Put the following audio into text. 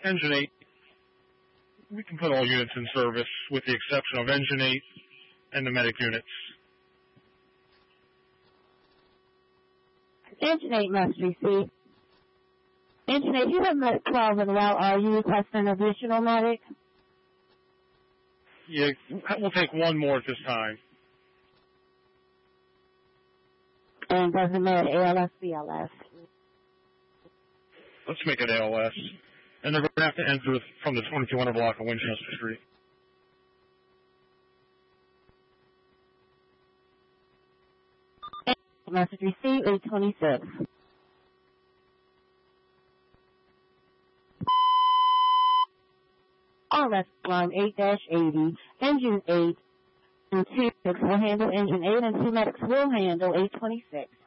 Engine 8, we can put all units in service with the exception of Engine 8 and the medic units. Engine 8 must receive. Engine 8, you have medic 12 in route. Are you requesting additional medic? Yeah, we'll take one more at this time. And does it matter ALS, BLS? Let's make it ALS. And they're going to have to enter from the 2200 block of Winchester Street. Message received, 826. RS line 8-80, engine 8 and 2 will handle engine 8 and 2 medics will handle 826.